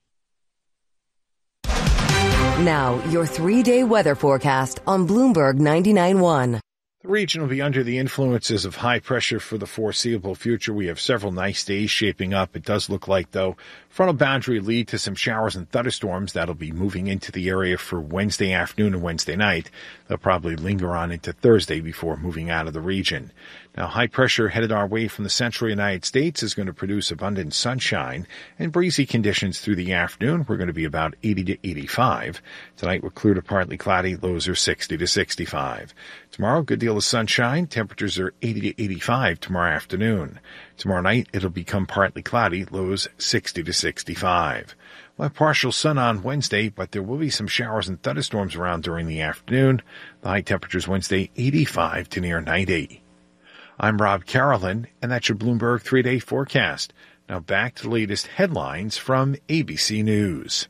Now, your 3-day weather forecast on Bloomberg 99.1. The region will be under the influences of high pressure for the foreseeable future. We have several nice days shaping up. It does look like, though, frontal boundary lead to some showers and thunderstorms that'll be moving into the area for Wednesday afternoon and Wednesday night. They'll probably linger on into Thursday before moving out of the region. Now, high pressure headed our way from the central United States is going to produce abundant sunshine and breezy conditions through the afternoon. We're going to be about 80 to 85. Tonight, we're clear to partly cloudy. Lows are 60 to 65. Tomorrow, good deal of sunshine. Temperatures are 80 to 85 tomorrow afternoon. Tomorrow night, it'll become partly cloudy. Lows 60 to 65. We'll have partial sun on Wednesday, but there will be some showers and thunderstorms around during the afternoon. The high temperatures Wednesday, 85 to near 90. I'm Rob Carolyn, and that's your Bloomberg 3-day forecast. Now back to the latest headlines from ABC News.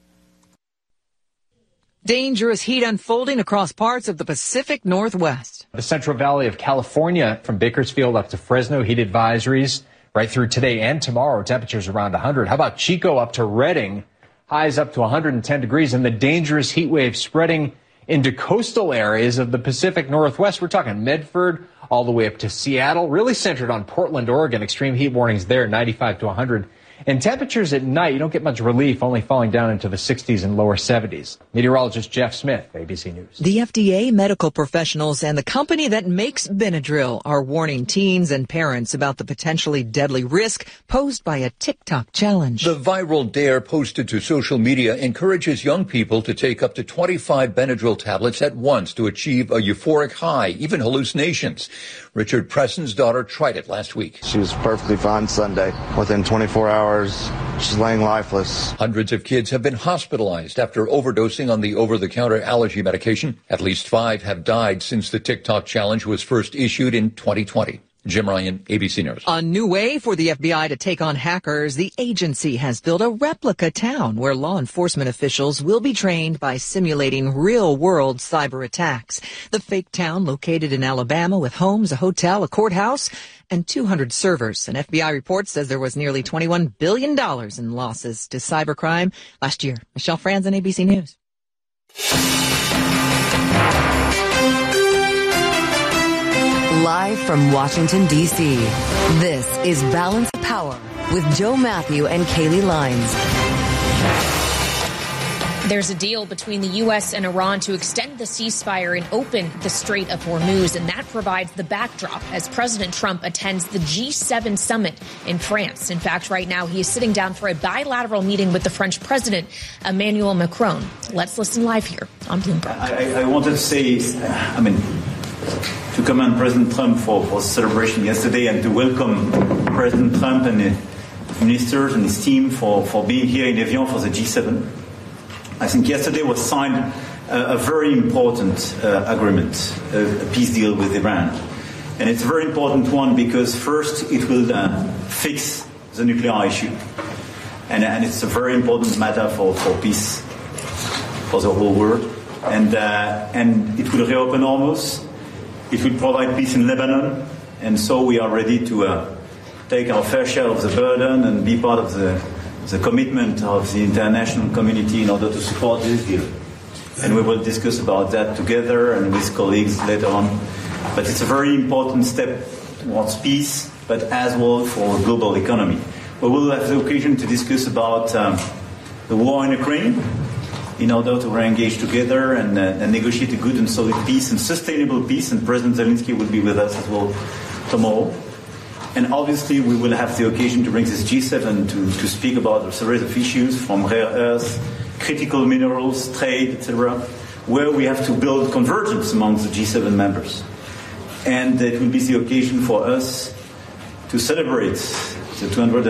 Dangerous heat unfolding across parts of the Pacific Northwest. The Central Valley of California, from Bakersfield up to Fresno, heat advisories right through today and tomorrow. Temperatures around 100. How about Chico up to Redding? Highs up to 110 degrees, and the dangerous heat wave spreading into coastal areas of the Pacific Northwest. We're talking Medford all the way up to Seattle, really centered on Portland, Oregon. Extreme heat warnings there, 95 to 100. And temperatures at night, you don't get much relief, only falling down into the 60s and lower 70s. Meteorologist Jeff Smith, ABC News. The FDA, medical professionals, and the company that makes Benadryl are warning teens and parents about the potentially deadly risk posed by a TikTok challenge. The viral dare posted to social media encourages young people to take up to 25 Benadryl tablets at once to achieve a euphoric high, even hallucinations. Richard Preston's daughter tried it last week. She was perfectly fine Sunday. Within 24 hours, she's laying lifeless. Hundreds of kids have been hospitalized after overdosing on the over-the-counter allergy medication. At least 5 have died since the TikTok challenge was first issued in 2020. Jim Ryan, ABC News. A new way for the FBI to take on hackers. The agency has built a replica town where law enforcement officials will be trained by simulating real-world cyber attacks. The fake town located in Alabama with homes, a hotel, a courthouse, and 200 servers. An FBI report says there was nearly $21 billion in losses to cybercrime last year. Michelle Franzen, ABC News. Live from Washington, D.C., this is Balance of Power with Joe Matthew and Kaylee Lines. There's a deal between the U.S. and Iran to extend the ceasefire and open the Strait of Hormuz, and that provides the backdrop as President Trump attends the G7 summit in France. In fact, right now he is sitting down for a bilateral meeting with the French President, Emmanuel Macron. Let's listen live here on Bloomberg. I wanted to say, to commend President Trump for the celebration yesterday and to welcome President Trump and the ministers and his team for being here in Evian for the G7. I think yesterday was signed a very important agreement, a peace deal with Iran. And it's a very important one because first it will fix the nuclear issue. And it's a very important matter for peace for the whole world. and it will reopen Hormuz. It will provide peace in Lebanon, and so we are ready to take our fair share of the burden and be part of the commitment of the international community in order to support this deal. And we will discuss about that together and with colleagues later on. But it's a very important step towards peace, but as well for a global economy. We will have the occasion to discuss about the war in Ukraine in order to re-engage together and negotiate a good and solid peace and sustainable peace. And President Zelensky will be with us as well tomorrow. And obviously, we will have the occasion to bring this G7 to speak about a series of issues from rare earths, critical minerals, trade, etc., where we have to build convergence among the G7 members. And it will be the occasion for us to celebrate the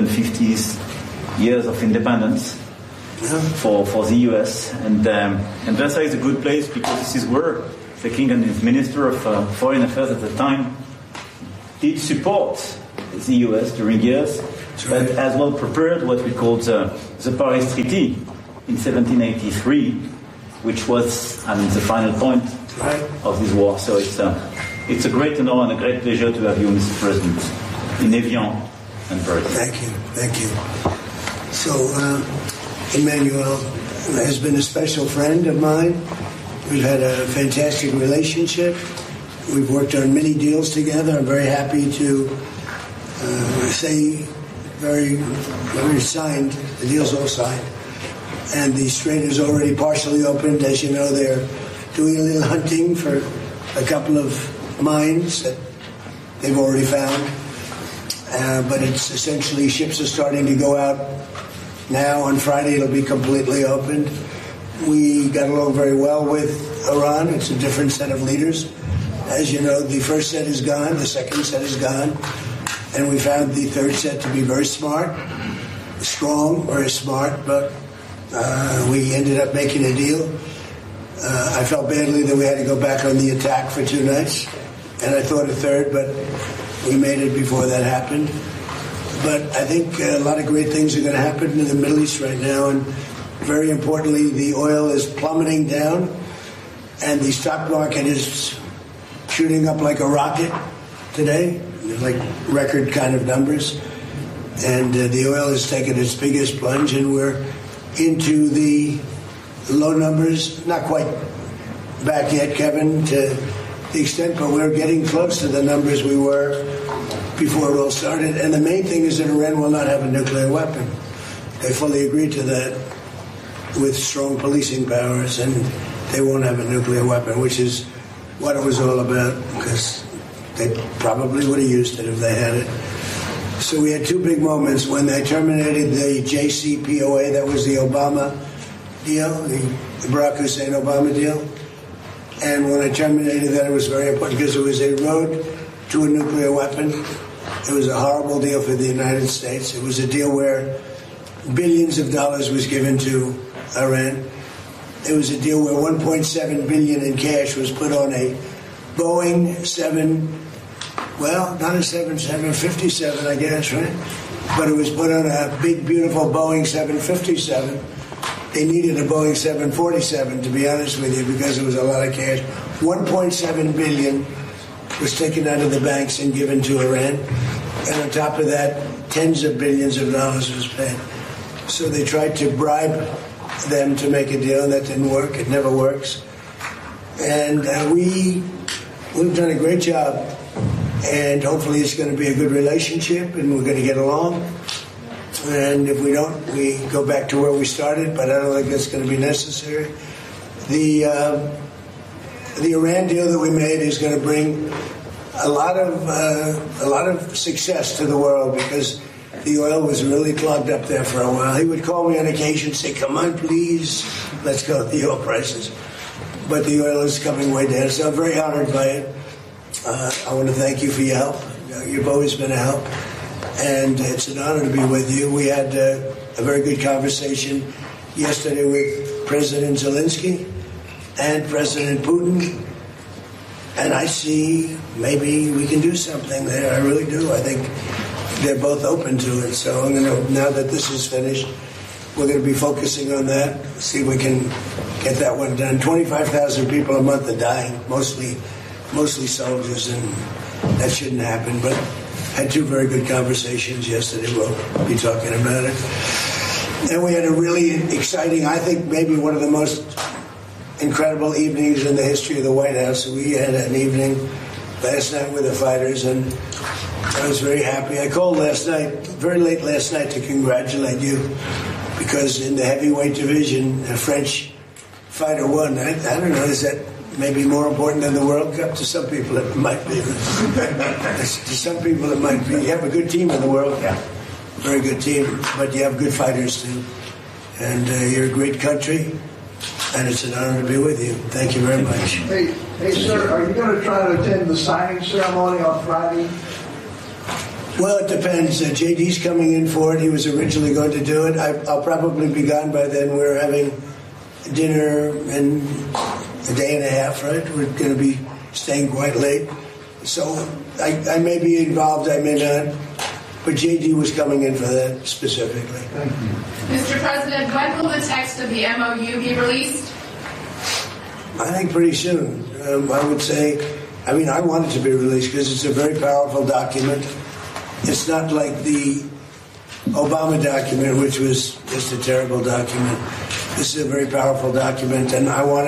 250th years of independence for the U.S. And Versailles is a good place because this is where the King and his Minister of Foreign Affairs at the time did support the U.S. during years, but as well prepared what we called the Paris Treaty in 1783, which was, the final point of this war. So it's a great honor and a great pleasure to have you, Mr. President, in Evian and Paris. Thank you. So, Emmanuel has been a special friend of mine. We've had a fantastic relationship. We've worked on many deals together. I'm very happy to say very signed. The deal's all signed. And the strait is already partially opened. As you know, they're doing a little hunting for a couple of mines that they've already found. But it's essentially ships are starting to go out now. On Friday, it'll be completely opened. We got along very well with Iran. It's a different set of leaders. As you know, the first set is gone. The second set is gone. And we found the third set to be very smart, strong, very smart, but we ended up making a deal. I felt badly that we had to go back on the attack for 2 nights, and I thought a third, but we made it before that happened. But I think a lot of great things are going to happen in the Middle East right now, and very importantly, the oil is plummeting down, and the stock market is shooting up like a rocket today. There's like record kind of numbers. And the oil has taken its biggest plunge, and we're into the low numbers. Not quite back yet, Kevin, to the extent, but we're getting close to the numbers we were before it all started. And the main thing is that Iran will not have a nuclear weapon. They fully agreed to that with strong policing powers, and they won't have a nuclear weapon, which is what it was all about, because they probably would have used it if they had it. So we had 2 big moments. When they terminated the JCPOA, that was the Obama deal, the Barack Hussein Obama deal. And when I terminated that, it was very important because it was a road to a nuclear weapon. It was a horrible deal for the United States. It was a deal where billions of dollars was given to Iran. It was a deal where $1.7 billion in cash was put on a Boeing 757, I guess, right? But it was put on a big, beautiful Boeing 757. They needed a Boeing 747, to be honest with you, because it was a lot of cash. $1.7 billion was taken out of the banks and given to Iran. And on top of that, tens of billions of dollars was paid. So they tried to bribe them to make a deal, and that didn't work. It never works. And we've done a great job, and hopefully it's going to be a good relationship, and we're going to get along. And if we don't, we go back to where we started, but I don't think that's going to be necessary. The Iran deal that we made is going to bring a lot of success to the world, because the oil was really clogged up there for a while. He would call me on occasion and say, "Come on, please, let's go with the oil prices." But the oil is coming way down, so I'm very honored by it. I want to thank you for your help. You've always been a help, and it's an honor to be with you. We had a very good conversation yesterday with President Zelensky and President Putin, and I see maybe we can do something there. I really do. I think they're both open to it. So I'm going to, now that this is finished, we're going to be focusing on that, see if we can get that one done. 25,000 people a month are dying, mostly soldiers, and that shouldn't happen. But had two very good conversations yesterday. We'll be talking about it. And we had a really exciting, I think maybe one of the most incredible evenings in the history of the White House. We had an evening last night with the fighters, and I was very happy. I called last night, very late last night, to congratulate you, because in the heavyweight division, a French fighter won. I don't know, is that maybe more important than the World Cup? To some people it might be. To some people it might be. You have a good team in the World Cup. Very good team, but you have good fighters too. And you're a great country, and it's an honor to be with you. Thank you very much. Hey, sir, are you going to try to attend the signing ceremony on Friday? Well, it depends. JD's coming in for it. He was originally going to do it. I'll probably be gone by then. We're having dinner in a day and a half, right? We're going to be staying quite late. So I may be involved, I may not. But JD was coming in for that specifically. Thank you. Mr. President, when will the text of the MOU be released? I think pretty soon. I would say, I want it to be released because it's a very powerful document. It's not like the Obama document, which was just a terrible document. This is a very powerful document, and I want